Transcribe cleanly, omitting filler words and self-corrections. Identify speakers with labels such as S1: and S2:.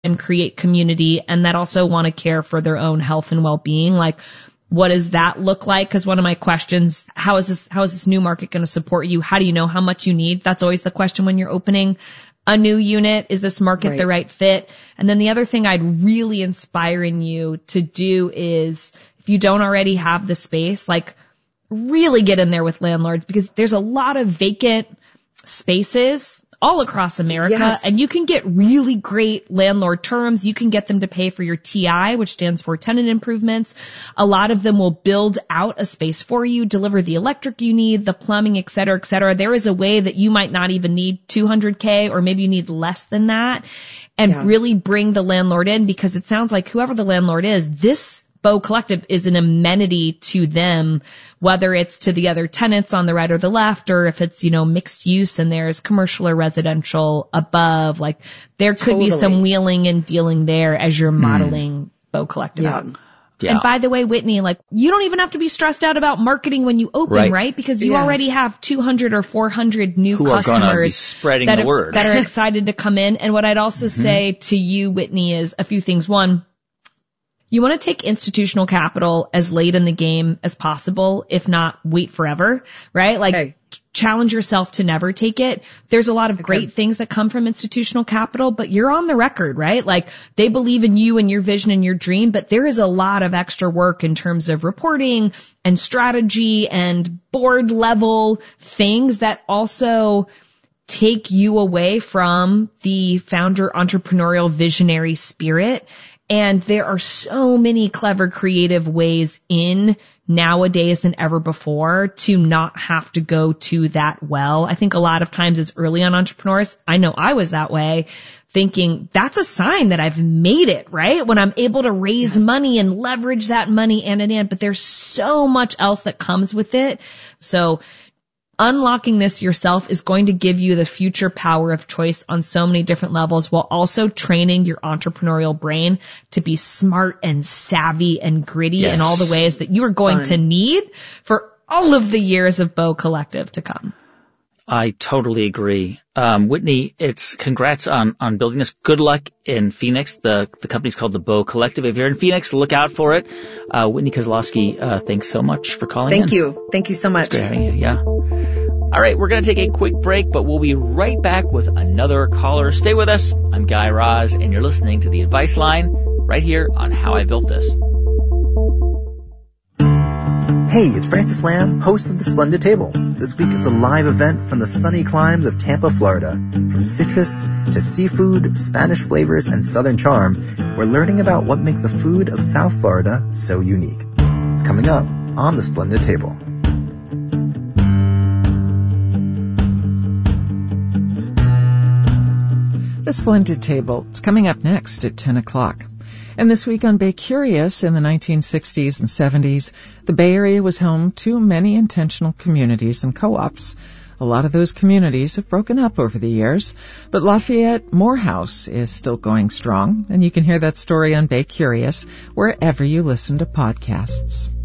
S1: and create community and that also want to care for their own health and well-being. Like, what does that look like? Because one of my questions, how is this new market going to support you? How do you know how much you need? That's always the question when you're opening a new unit. Is this market the right fit? And then the other thing I'd really inspire in you to do is, if you don't already have the space, like really get in there with landlords, because there's a lot of vacant spaces all across America, and you can get really great landlord terms. You can get them to pay for your TI, which stands for tenant improvements. A lot of them will build out a space for you, deliver the electric you need, the plumbing, et cetera, et cetera. There is a way that you might not even need $200K, or maybe you need less than that, and really bring the landlord in, because it sounds like whoever the landlord is, this Bow Collective is an amenity to them, whether it's to the other tenants on the right or the left, or if it's, mixed use and there's commercial or residential above. Like, there could be some wheeling and dealing there as you're modeling Bow Collective out. Yeah. And by the way, Whitney, like, you don't even have to be stressed out about marketing when you open, right? Because you already have 200 or 400 new customers
S2: spreading
S1: that
S2: the word.
S1: That are excited to come in. And what I'd also say to you, Whitney, is a few things. One, you want to take institutional capital as late in the game as possible, if not wait forever, right? Like, challenge yourself to never take it. There's a lot of great things that come from institutional capital, but you're on the record, right? Like, they believe in you and your vision and your dream, but there is a lot of extra work in terms of reporting and strategy and board level things that also take you away from the founder entrepreneurial visionary spirit. And there are so many clever, creative ways in nowadays than ever before to not have to go to that well. I think a lot of times as early on entrepreneurs, I know I was that way, thinking that's a sign that I've made it, right? When I'm able to raise money and leverage that money and, but there's so much else that comes with it. So unlocking this yourself is going to give you the future power of choice on so many different levels, while also training your entrepreneurial brain to be smart and savvy and gritty in all the ways that you are going to need for all of the years of Bow Collective to come.
S2: I totally agree. Whitney, it's congrats on building this. Good luck in Phoenix. The company's called the Bow Collective. If you're in Phoenix, look out for it. Whitney Kozlowski, thanks so much for calling in.
S3: Thank you. Thank you so much.
S2: It's great having you. Yeah. All right, we're going to take a quick break, but we'll be right back with another caller. Stay with us. I'm Guy Raz, and you're listening to The Advice Line right here on How I Built This.
S4: Hey, it's Francis Lamb, host of The Splendid Table. This week it's a live event from the sunny climes of Tampa, Florida. From citrus to seafood, Spanish flavors, and Southern charm, we're learning about what makes the food of South Florida so unique. It's coming up on The Splendid Table.
S5: The Splendid Table. It's coming up next at 10 o'clock. And this week on Bay Curious, in the 1960s and 70s, the Bay Area was home to many intentional communities and co-ops. A lot of those communities have broken up over the years, but Lafayette Morehouse is still going strong, and you can hear that story on Bay Curious wherever you listen to podcasts.